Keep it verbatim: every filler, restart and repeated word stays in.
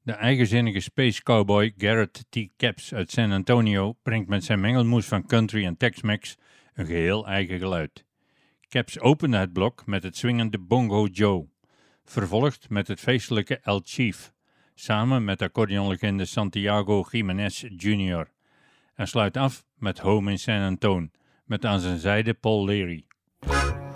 De eigenzinnige space cowboy Garrett T. Capps uit San Antonio brengt met zijn mengelmoes van country en Tex-Mex een geheel eigen geluid. Capps opende het blok met het swingende Bongo Joe, vervolgd met het feestelijke El Chief, samen met accordeonlegende Santiago Jimenez junior en sluit af met Home in San Antone, met aan zijn zijde Paul Leary.